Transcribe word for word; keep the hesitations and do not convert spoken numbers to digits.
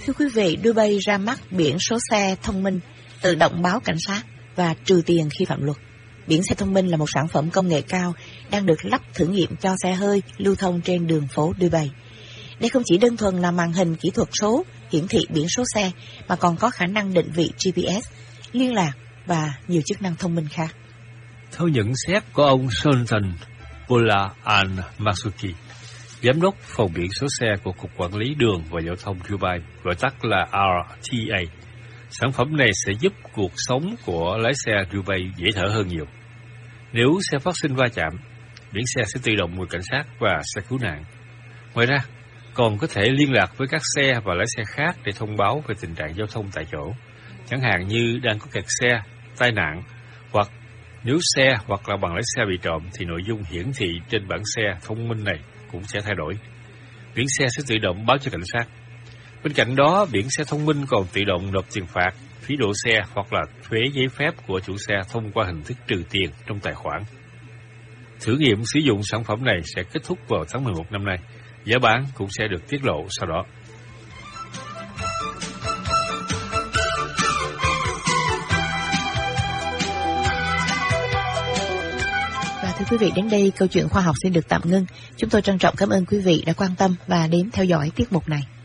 Thưa quý vị, Dubai ra mắt biển số xe thông minh, tự động báo cảnh sát và trừ tiền khi phạm luật. Biển xe thông minh là một sản phẩm công nghệ cao đang được lắp thử nghiệm cho xe hơi lưu thông trên đường phố Dubai. Đây không chỉ đơn thuần là màn hình kỹ thuật số hiển thị biển số xe mà còn có khả năng định vị G P S, liên lạc và nhiều chức năng thông minh khác. Theo nhận xét của ông Sultan Bola Al-Masuki, Giám đốc phòng biển số xe của Cục Quản lý Đường và Giao thông Dubai, gọi tắt là R T A, sản phẩm này sẽ giúp cuộc sống của lái xe Dubai dễ thở hơn nhiều. Nếu xe phát sinh va chạm, biển xe sẽ tự động gọi cảnh sát và xe cứu nạn. Ngoài ra, còn có thể liên lạc với các xe và lái xe khác để thông báo về tình trạng giao thông tại chỗ, chẳng hạn như đang có kẹt xe, tai nạn, hoặc nếu xe hoặc là bằng lái xe bị trộm thì nội dung hiển thị trên bảng xe thông minh này cũng sẽ thay đổi. Biển xe sẽ tự động báo cho cảnh sát. Bên cạnh đó, biển xe thông minh còn tự động nộp tiền phạt, phí đỗ xe hoặc là thuế giấy phép của chủ xe thông qua hình thức trừ tiền trong tài khoản. Thử nghiệm sử dụng sản phẩm này sẽ kết thúc vào tháng mười một năm nay. Giá bán cũng sẽ được tiết lộ sau đó. Và thưa quý vị, đến đây câu chuyện khoa học xin được tạm ngưng. Chúng tôi trân trọng cảm ơn quý vị đã quan tâm và đến theo dõi tiết mục này.